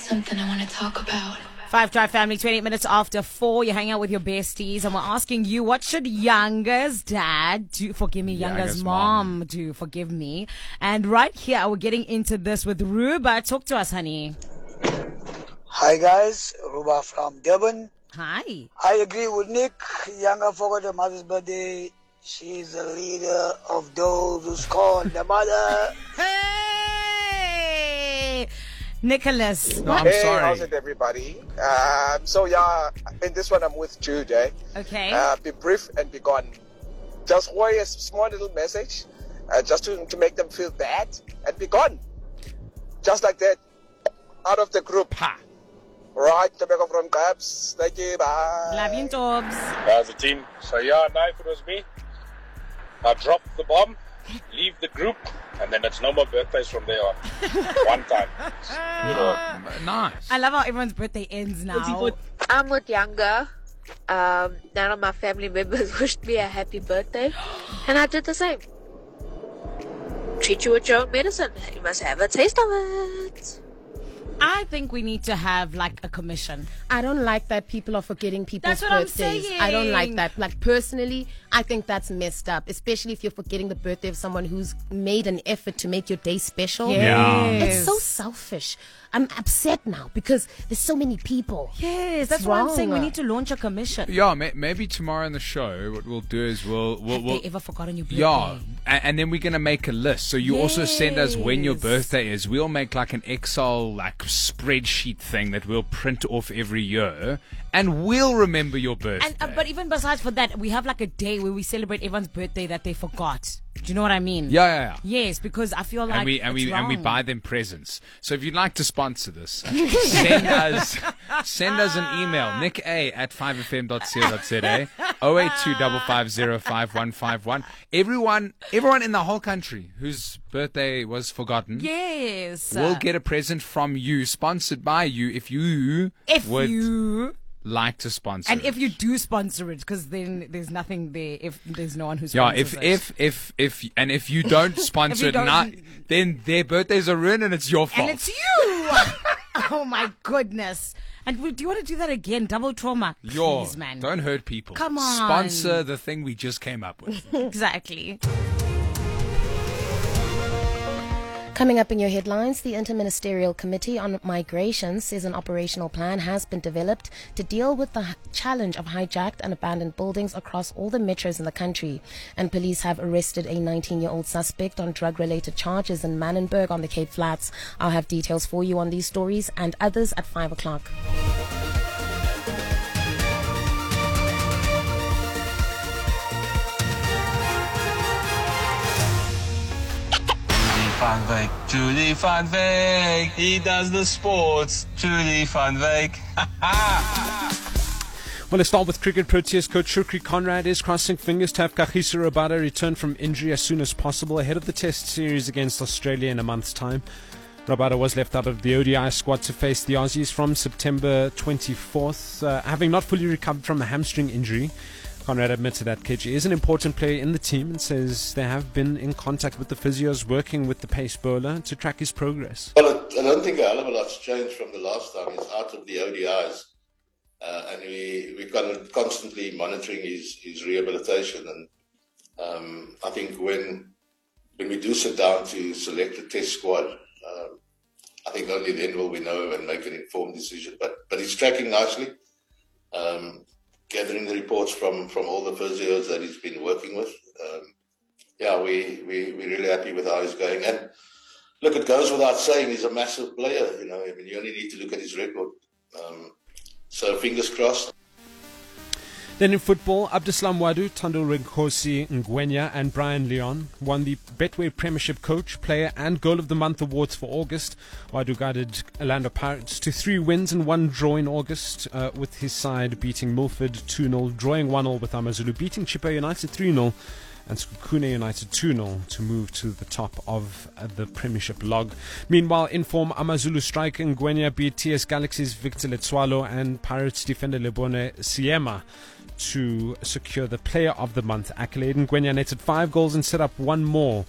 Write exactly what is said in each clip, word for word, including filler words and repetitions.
something I want to talk about. Five Drive Family, twenty minutes after four. You're hanging out with your besties, and we're asking you, what should Yanga's dad do? Forgive me, Yanga's, Yanga's mom, mom. do. Forgive me. And right here, we're getting into this with Ruba. Talk to us, honey. Hi guys, Ruba from Durban. Hi. I agree with Nick. Yanga forgot her mother's birthday. She's a leader of those who scorn the mother. Hey! Nicholas. No, I'm hey, sorry. how's it, everybody? Um, so, yeah, in this one, I'm with Jude. Eh? Okay. Uh, be brief and be gone. Just worry a small little message, uh, just to, to make them feel bad, and be gone. Just like that. Out of the group. Ha. Right, tobacco from Cabs. Thank you. Bye. Love you, Tobbs. As a team. So yeah, now if it was me, I'd drop the bomb, leave the group, and then it's no more birthdays from there on. One time. Sure. Nice. I love how everyone's birthday ends now. I'm with Younger. Um, none of my family members wished me a happy birthday, and I did the same. Treat you with your own medicine. You must have a taste of it. I think we need to have like a commission. I don't like that people are forgetting people's That's what I'm birthdays. saying. I don't like that. Like personally, I think that's messed up, especially if you're forgetting the birthday of someone who's made an effort to make your day special. Yeah. It's so selfish. I'm upset now because there's so many people. Yes, that's It's why I'm wrong. saying we need to launch a commission. Yeah, may- maybe tomorrow on the show, what we'll do is we'll we'll, Have we'll they ever forgotten your birthday? yeah, and, and then we're gonna make a list. So you also send us when your Yes. birthday is. We'll make like an Excel like spreadsheet thing that we'll print off every year, and we'll remember your birthday. And, uh, but even besides for that, we have like a day where we celebrate everyone's birthday that they forgot. Do you know what I mean? yeah, yeah, yeah. Yes, because I feel like and we and it's we and we wrong. buy them presents. So if you'd like to sponsor this, send us send us an email, nick a at five f m dot co dot za, oh eight two five five zero five one five one. Everyone everyone in the whole country whose birthday was forgotten Yes. will get a present from you, sponsored by you, if you if would you like to sponsor. and it. if you do sponsor it, because then there's nothing there if there's no one who Yeah, sponsors if, it. if, if, if, and if you don't sponsor you it, don't- not, then their birthdays are ruined and it's your fault. and it's you. Oh my goodness. And we- do you want to do that again? Double trauma. Yo, Please, man. don't hurt people. Come on. Sponsor the thing we just came up with. Exactly. Coming up in your headlines, the Interministerial Committee on Migration says an operational plan has been developed to deal with the h- challenge of hijacked and abandoned buildings across all the metros in the country. And police have arrested a nineteen-year-old suspect on drug-related charges in Manenberg on the Cape Flats. I'll have details for you on these stories and others at five o'clock. Van Wyk, Julie Van Wyk, he does the sports, Julie Van Wyk. Well, let's start with cricket. Proteas coach Shukri Conrad is crossing fingers to have Kagiso Rabada return from injury as soon as possible ahead of the Test series against Australia in a month's time. Rabada was left out of the O D I squad to face the Aussies from September twenty-fourth, uh, having not fully recovered from a hamstring injury. Conrad admitted that K G is an important player in the team and says they have been in contact with the physios working with the pace bowler to track his progress. Well, I don't think a hell of a lot's changed from the last time. He's out of the O D Is, uh, and we we're kind of constantly monitoring his, his rehabilitation. And um, I think when when we do sit down to select a test squad, um, I think only then will we know and make an informed decision. But but he's tracking nicely. Um, gathering the reports from, from all the physios that he's been working with. Um, yeah, we, we, we're really happy with how he's going. And look, it goes without saying, he's a massive player. You know, I mean, you only need to look at his record. Um, so fingers crossed. Then in football, Abdeslam Wadu, Tando Renkosi Ngwenya and Brian Leon won the Betway Premiership Coach, Player and Goal of the Month awards for August. Wadu guided Orlando Pirates to three wins and one draw in August, uh, with his side beating Milford two nil, drawing one nil with AmaZulu, beating Chippa United three nil and Skukune United two nil to move to the top of uh, the Premiership log. Meanwhile, in form, AmaZulu striker Ngwenya beat T S Galaxy's Victor Letswalo and Pirates defender Lebone Siema to secure the Player of the Month accolade. Ngwenya netted five goals and set up one more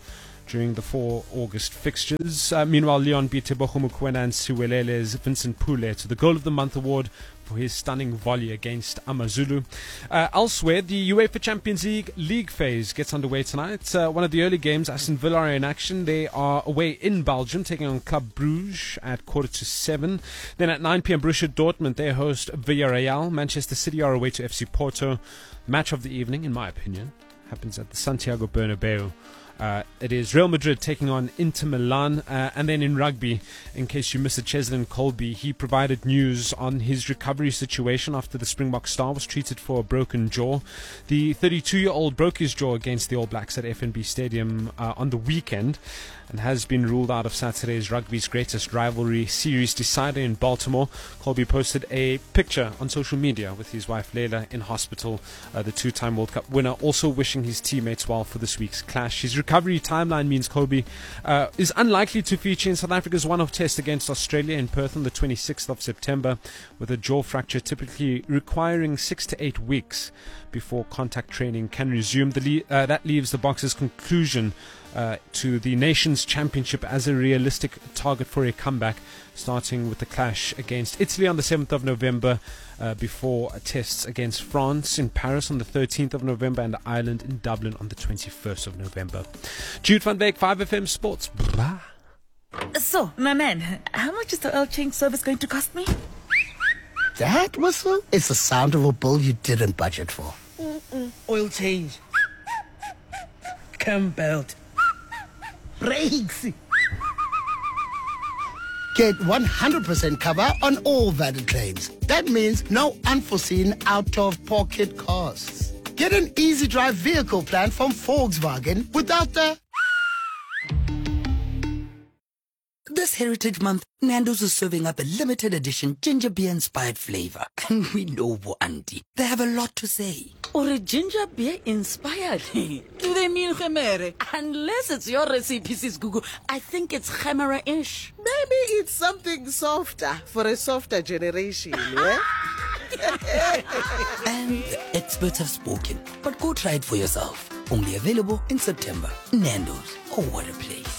during the four August fixtures. Uh, meanwhile, Leon beat Tebogo Mokoena and Siwelele's Vincent Pule to the Goal of the Month award for his stunning volley against Amazulu. Uh, elsewhere, the UEFA Champions League league phase gets underway tonight. Uh, one of the early games, Aston Villa are in action. They are away in Belgium, taking on Club Brugge at quarter to seven. Then at nine p.m, Borussia Dortmund, they host Villarreal. Manchester City are away to F C Porto. Match of the evening, in my opinion, happens at the Santiago Bernabeu. Uh, it is Real Madrid taking on Inter Milan. Uh, and then in rugby, in case you missed it, Cheslin Colby, he provided news on his recovery situation after the Springbok star was treated for a broken jaw. The thirty-two-year-old broke his jaw against the All Blacks at F N B Stadium uh, on the weekend and has been ruled out of Saturday's rugby's greatest rivalry series decider in Baltimore. Colby posted a picture on social media with his wife Leila in hospital, uh, the two-time World Cup winner, also wishing his teammates well for this week's clash. His recovery timeline means Colby uh, is unlikely to feature in South Africa's one-off test against Australia in Perth on the twenty-sixth of September, with a jaw fracture typically requiring six to eight weeks before contact training can resume. The le- uh, that leaves the Boxers' conclusion uh, to the Nations Championship as a realistic target for a comeback, starting with the clash against Italy on the seventh of November, uh, before tests against France in Paris on the thirteenth of November and Ireland in Dublin on the twenty-first of November. Jude van Beek, five F M Sports. Blah. So, my man, how much is the oil change service going to cost me? That whistle is the sound of a bill you didn't budget for. Mm-mm. Oil change. Cam belt. Brakes. Get one hundred percent cover on all valid claims. That means no unforeseen out-of-pocket costs. Get an easy drive vehicle plan from Volkswagen without the... This Heritage Month, Nando's is serving up a limited edition ginger beer inspired flavor. And we know Boandi. They have a lot to say. Or a ginger beer inspired? Do they mean Gemere? Unless it's your recipe, Sis Gugu, I think it's Gemere-ish. Maybe it's something softer for a softer generation, yeah? And the experts have spoken. But go try it for yourself. Only available in September. Nando's. Oh, what a place.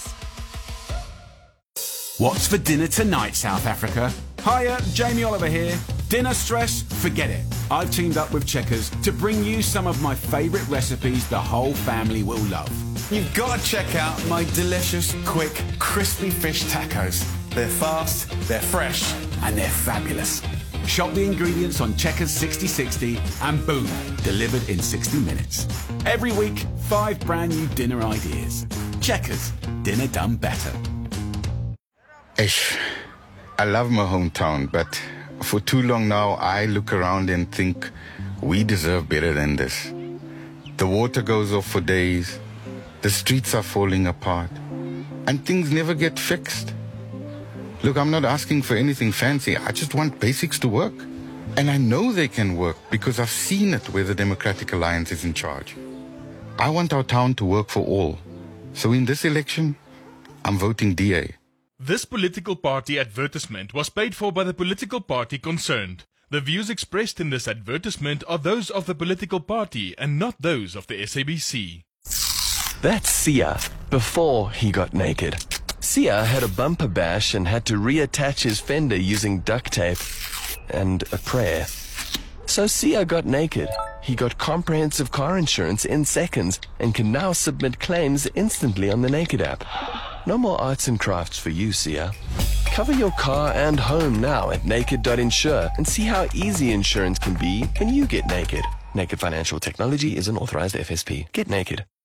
What's for dinner tonight, South Africa? Hiya, Jamie Oliver here. Dinner stress? Forget it. I've teamed up with Checkers to bring you some of my favourite recipes the whole family will love. You've got to check out my delicious, quick, crispy fish tacos. They're fast, they're fresh, and they're fabulous. Shop the ingredients on Checkers sixty sixty and boom, delivered in sixty minutes. Every week, five brand new dinner ideas. Checkers, dinner done better. Ish, I love my hometown, but for too long now, I look around and think we deserve better than this. The water goes off for days, the streets are falling apart, and things never get fixed. Look, I'm not asking for anything fancy, I just want basics to work. And I know they can work because I've seen it where the Democratic Alliance is in charge. I want our town to work for all. So in this election, I'm voting D A. This political party advertisement was paid for by the political party concerned. The views expressed in this advertisement are those of the political party and not those of the S A B C. That's Sia, before he got naked. Sia had a bumper bash and had to reattach his fender using duct tape and a prayer. So Sia got naked. He got comprehensive car insurance in seconds and can now submit claims instantly on the Naked app. No more arts and crafts for you, Sia. Cover your car and home now at naked dot insure and see how easy insurance can be when you get naked. Naked Financial Technology is an authorized F S P. Get naked.